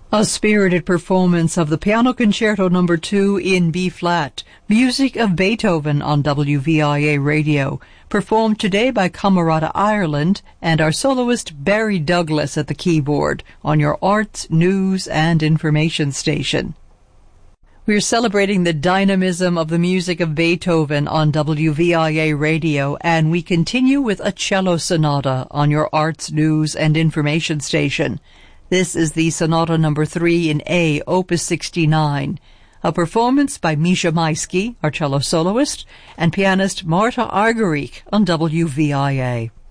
A spirited performance of the Piano Concerto No. 2 in B-flat, music of Beethoven on WVIA Radio, performed today by Camerata Ireland and our soloist Barry Douglas at the keyboard on your arts, news, and information station. We're celebrating the dynamism of the music of Beethoven on WVIA Radio, and we continue with a cello sonata on your arts, news, and information station. This is the Sonata No. 3 in A, Opus 69, a performance by Misha Maisky, our cello soloist, and pianist Marta Argerich on WVIA.